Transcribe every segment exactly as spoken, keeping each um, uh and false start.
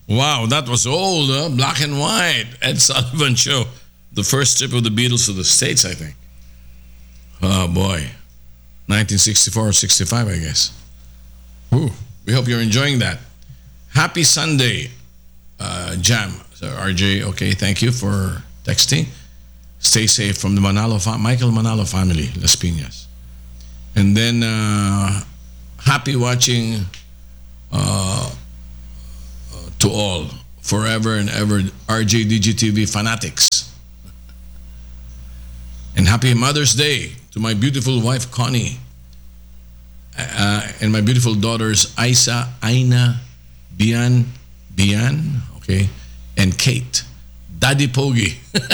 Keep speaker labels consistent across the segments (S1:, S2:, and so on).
S1: Wow, that was old, huh? Black and white. Ed Sullivan Show. The first trip of the Beatles to the States, I think. Oh, boy. nineteen sixty-four or sixty-five, I guess. Ooh, we hope you're enjoying that. Happy Sunday, uh, Jam. So, R J, okay, thank you for texting. Stay safe from the Manalo fa- Michael Manalo family, Las Piñas. And then, uh, happy watching uh, to all, forever and ever, R J D G T V fanatics. And happy Mother's Day to my beautiful wife, Connie, uh, and my beautiful daughters, Isa, Aina, Bian, Bian, okay, and Kate. Daddy Pogi.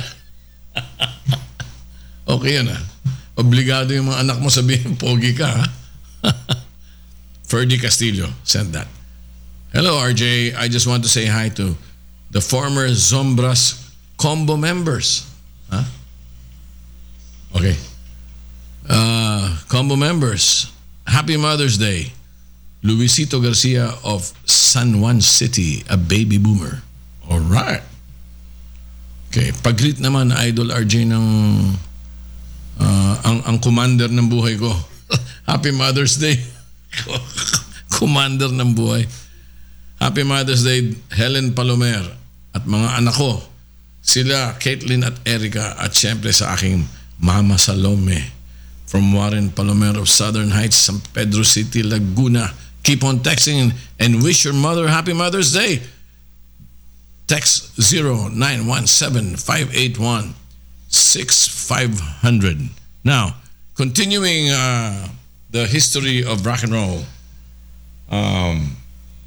S1: Okay yan ah. Obligado yung mga anak mo sabihin, Pogi ka ha? Ferdy Castillo sent that. Hello R J, I just want to say hi to the former Zombras combo members. Huh? Okay. Uh, combo members, happy Mother's Day. Luisito Garcia of San Juan City, a baby boomer. All right. Okay, pag-greet naman Idol R J ng uh, ang ang commander ng buhay ko. Happy Mother's Day. Commander ng buhay. Happy Mother's Day Helen Palomer at mga anak ko. Sila Caitlin at Erica at syempre sa aking Mama Salome from Warren Palomer of Southern Heights, San Pedro City, Laguna. Keep on texting and wish your mother happy Mother's Day. Text zero nine one seven five eight one six five zero zero. Now, continuing uh, the history of rock and roll. Um,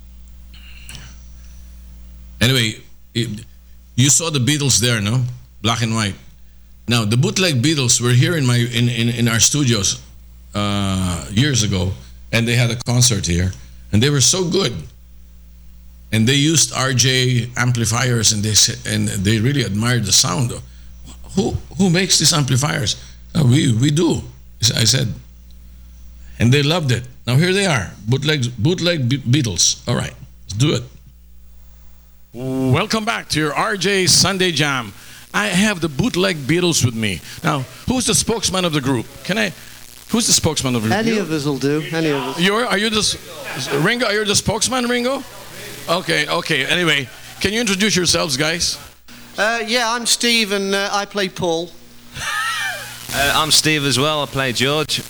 S1: anyway, it, you saw the Beatles there, no? Black and white. Now, the bootleg Beatles were here in my in, in, in our studios uh, years ago, and they had a concert here, and they were so good. And they used R J amplifiers, and they and they really admired the sound. Who who makes these amplifiers? Uh, we we do. I said, and they loved it. Now here they are, bootleg bootleg Beatles. All right, let's do it. Welcome back to your R J Sunday Jam. I have the bootleg Beatles with me. Now, who's the spokesman of the group? Can I? Who's the spokesman of the group?
S2: Any you? of us will do. Any of us.
S1: You're are you the Ringo? Are you the spokesman, Ringo? Okay, okay. Anyway, can you introduce yourselves, guys?
S2: Uh, yeah, I'm Steve, and uh, I play Paul.
S3: uh, I'm Steve as well. I play George.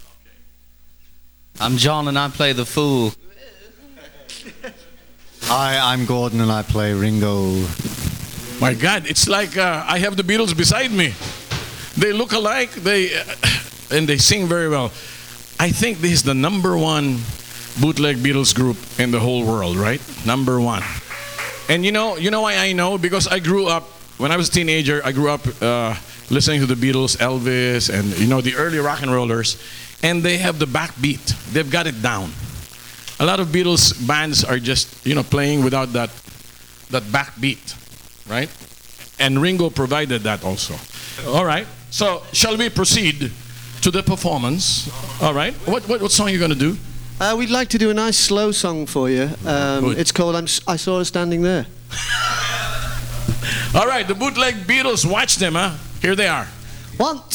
S4: I'm John, and I play the fool.
S5: Hi, I'm Gordon, and I play Ringo.
S1: My God, it's like uh, I have the Beatles beside me. They look alike. They uh, and they sing very well. I think this is the number one bootleg Beatles group in the whole world, right? Number one. And you know, you know why I know? Because I grew up, when I was a teenager, I grew up uh, listening to the Beatles, Elvis, and you know, the early rock and rollers, and they have the backbeat. They've got it down. A lot of Beatles bands are just, you know, playing without that, that backbeat, right? And Ringo provided that also. All right, so shall we proceed to the performance? All right, what, what, what song are you going to do?
S2: Uh, we'd like to do a nice slow song for you. Um, it's called I'm, I Saw Her Standing There.
S1: All right, the bootleg Beatles, watch them, huh? Here they are.
S2: One,